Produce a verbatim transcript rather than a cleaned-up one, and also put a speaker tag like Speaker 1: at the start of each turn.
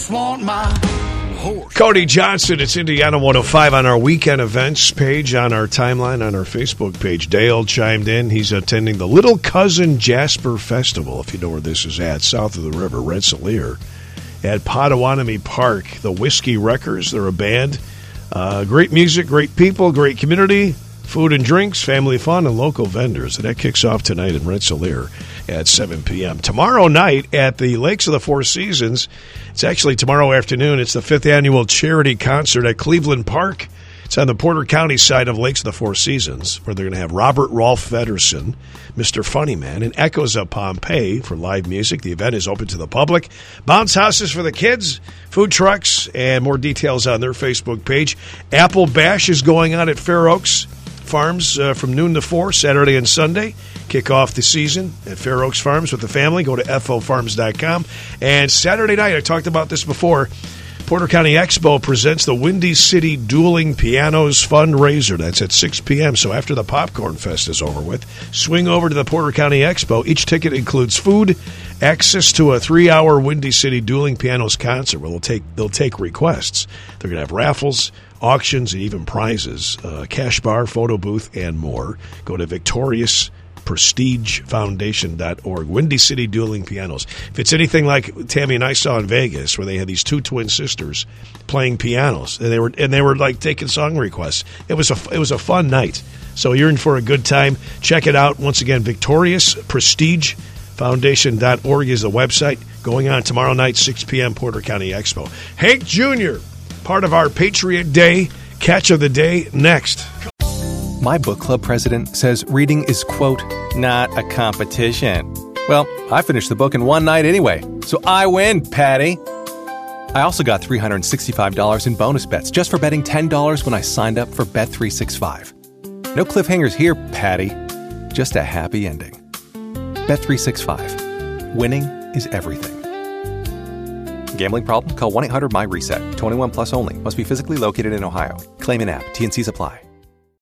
Speaker 1: just want my horse.
Speaker 2: Cody Johnson, it's Indiana one oh five on our weekend events page, on our timeline, on our Facebook page. Dale chimed in. He's attending the Little Cousin Jasper Festival, if you know where this is at, south of the river, Rensselaer, at Potawatomi Park. The Whiskey Wreckers, they're a band. Uh, great music, great people, great community, food and drinks, family fun, and local vendors. And that kicks off tonight in Rensselaer at seven p.m. Tomorrow night at the Lakes of the Four Seasons, it's actually tomorrow afternoon, it's the fifth annual charity concert at Cleveland Park. It's on the Porter County side of Lakes of the Four Seasons, where they're going to have Robert Rolf Federson, Mister Funnyman, and Echoes of Pompeii for live music. The event is open to the public. Bounce houses for the kids, food trucks, and more details on their Facebook page. Apple Bash is going on at Fair Oaks Farms uh, from noon to four, Saturday and Sunday. Kick off the season at Fair Oaks Farms with the family. Go to f o farms dot com. And Saturday night, I talked about this before, Porter County Expo presents the Windy City Dueling Pianos fundraiser. That's at six p.m. So after the Popcorn Fest is over with, swing over to the Porter County Expo. Each ticket includes food, access to a three-hour Windy City Dueling Pianos concert where they'll take, they'll take requests. They're going to have raffles, auctions, and even prizes, uh, cash bar, photo booth, and more. Go to victorious prestige foundation dot org. Windy City Dueling Pianos. If it's anything like Tammy and I saw in Vegas, where they had these two twin sisters playing pianos, and they were and they were like taking song requests. It was a it was a fun night. So you're in for a good time. Check it out. Once again, victorious prestige foundation dot org is the website. Going on tomorrow night, six p.m. Porter County Expo. Hank Junior, part of our Patriot Day catch of the day next.
Speaker 3: My book club president says reading is, quote, not a competition. Well, I finished the book in one night anyway, so I win, Patty. I also got three hundred sixty-five dollars in bonus bets just for betting ten dollars when I signed up for Bet three sixty-five. No cliffhangers here, Patty. Just a happy ending. Bet three sixty-five. Winning is everything. Gambling problem? Call one eight hundred my reset. twenty-one plus only. Must be physically located in Ohio. Claim in app. T and C's apply.